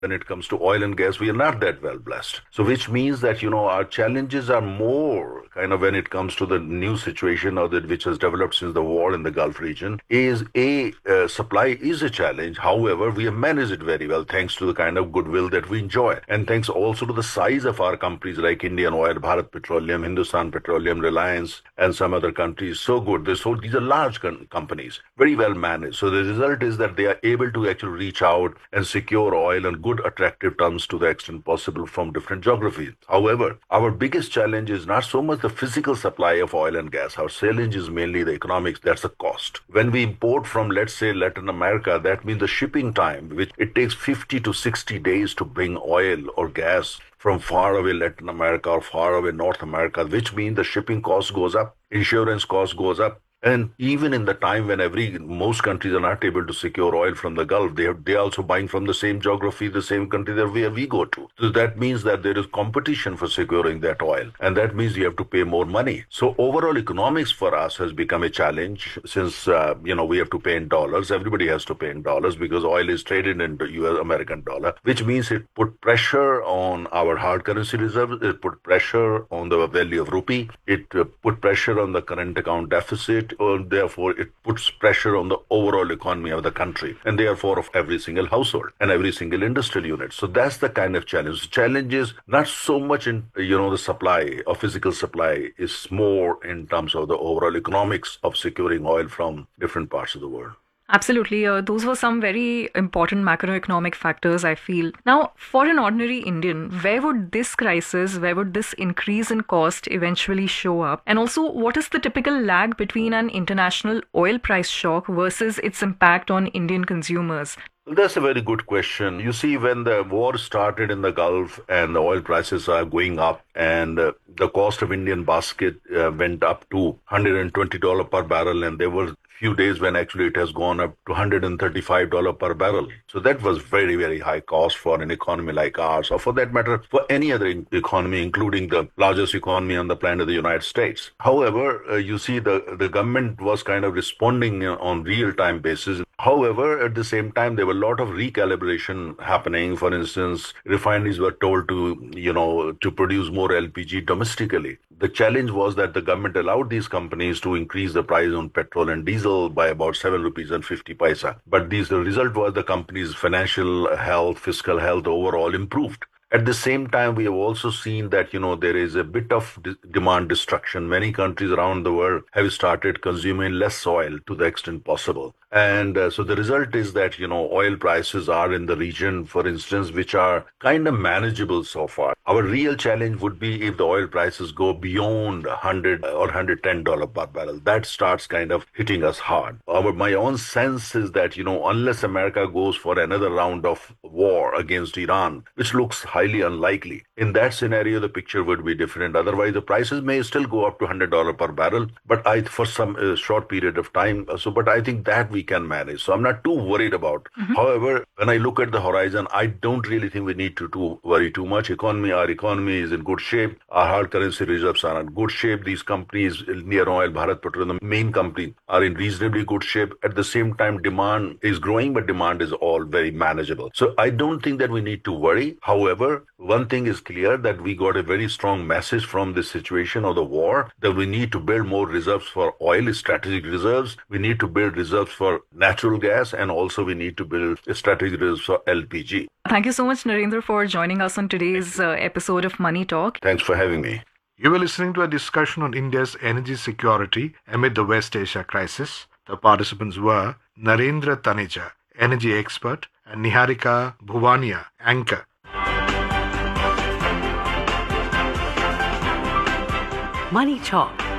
when it comes to oil and gas, we are not that well blessed. So, which means that, our challenges are more kind of when it comes to the new situation or that which has developed since the war in the Gulf region, is supply is a challenge. However, we have managed it very well thanks to the kind of goodwill that we enjoy. And thanks also to the size of our companies like Indian Oil, Bharat Petroleum, Hindustan Petroleum, Reliance, and some other countries. So good. These are large companies, very well managed. So the result is that they are able to actually reach out and secure oil on good, attractive terms to the extent possible from different geographies. However, our biggest challenge is not so much the physical supply of oil and gas. Our challenge is mainly the economics. That's the cost. When we import from, let's say, Latin America, that means the shipping time, which it takes 50 to 60 days to bring oil or gas from far away Latin America or far away North America, which means the shipping cost goes up, insurance cost goes up. And even in the time when most countries are not able to secure oil from the Gulf, they're also buying from the same geography, the same country that where we go to. So that means that there is competition for securing that oil. And that means you have to pay more money. So overall economics for us has become a challenge since, we have to pay in dollars. Everybody has to pay in dollars because oil is traded in the US American dollar, which means it put pressure on our hard currency reserves. It put pressure on the value of rupee. It put pressure on the current account deficit. Therefore, it puts pressure on the overall economy of the country and therefore of every single household and every single industrial unit. So that's the kind of challenge. The challenge is not so much in, the supply or physical supply is more in terms of the overall economics of securing oil from different parts of the world. Absolutely. Those were some very important macroeconomic factors, I feel. Now, for an ordinary Indian, where would this increase in cost eventually show up? And also, what is the typical lag between an international oil price shock versus its impact on Indian consumers? That's a very good question. You see, when the war started in the Gulf and the oil prices are going up and the cost of Indian basket went up to $120 per barrel, and there were few days when actually it has gone up to $135 per barrel. So that was very, very high cost for an economy like ours, or for that matter, for any other economy, including the largest economy on the planet, the United States. However, you see the government was kind of responding on real-time basis. However, at the same time, there were a lot of recalibration happening. For instance, refineries were told to produce more LPG domestically. The challenge was that the government allowed these companies to increase the price on petrol and diesel by about 7 rupees and 50 paisa. But the result was the company's financial health, fiscal health overall improved. At the same time, we have also seen that, there is a bit of demand destruction. Many countries around the world have started consuming less oil to the extent possible. And so the result is that, oil prices are in the region, for instance, which are kind of manageable so far. Our real challenge would be if the oil prices go beyond $100 or $110 per barrel. That starts kind of hitting us hard. My own sense is that, unless America goes for another round of war against Iran, which looks highly unlikely, in that scenario, the picture would be different. Otherwise, the prices may still go up to $100 per barrel, but for some short period of time. But I think that we can manage. So I'm not too worried about. Mm-hmm. However, when I look at the horizon, I don't really think we need to worry too much. Our economy is in good shape. Our hard currency reserves are in good shape. These companies, Indian Oil, Bharat Petroleum, the main company, are in reasonably good shape. At the same time, demand is growing, but demand is all very manageable. So I don't think that we need to worry. However, one thing is clear that we got a very strong message from this situation of the war that we need to build more reserves for oil, strategic reserves. We need to build reserves for natural gas, and also we need to build strategic reserves for LPG. Thank you so much, Narendra, for joining us on today's episode of Money Talk. Thanks for having me. You were listening to a discussion on India's energy security amid the West Asia crisis. The participants were Narendra Taneja, energy expert, and Niharika Bhuvania, anchor. Money Talk.